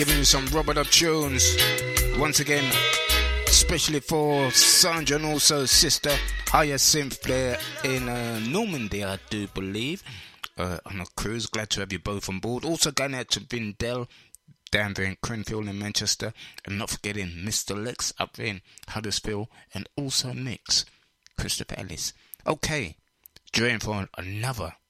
Giving you some Robert Up tunes. Once again, especially for Sandra and also sister Hyacinth there in Normandy, I do believe. On a cruise. Glad to have you both on board. Also going out to Vindel down there in Crenfield in Manchester. And not forgetting Mr. Lex up there in Huddersfield. And also Nix, Christopher Ellis. Okay, join for another